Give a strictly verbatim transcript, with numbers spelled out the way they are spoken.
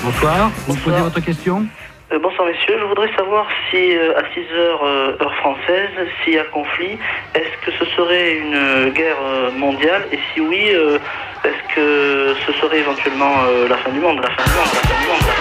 Bonsoir, vous Bonsoir. posez votre question. Euh, bonsoir messieurs, je voudrais savoir si euh, à six heures euh, heure française, s'il y a conflit, est-ce que ce serait une guerre euh, mondiale et si oui, euh, est-ce que ce serait éventuellement euh, la fin du monde, la fin du monde, la fin du monde, la fin du monde.